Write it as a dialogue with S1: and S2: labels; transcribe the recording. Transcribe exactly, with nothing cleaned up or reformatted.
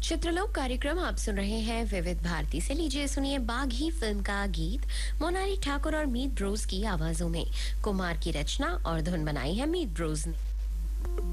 S1: चित्रलोक कार्यक्रम आप सुन रहे हैं विविध भारती से। लीजिए सुनिए बागी फिल्म का गीत मोनाली ठाकुर और मीत ब्रोज की आवाजों में। कुमार की रचना और धुन बनाई है मीत ब्रोज ने।